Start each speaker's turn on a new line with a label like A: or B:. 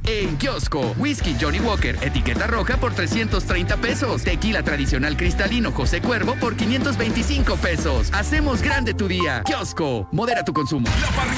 A: En kiosco, whisky Johnny Walker, etiqueta roja por 330 pesos. Tequila tradicional cristalino José Cuervo por 525 pesos. Hacemos grande tu día. Kiosco, modera tu consumo.